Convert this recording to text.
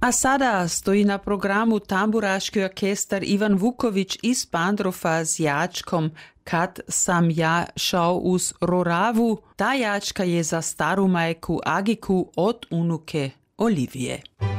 A sada stoji na programu tamburaški orkestar Ivan Vuković iz Pandrofa z jačkom Kad sam ja šao uz Roravu. Ta jačka je za staru majku Agiku od unuke Olivije.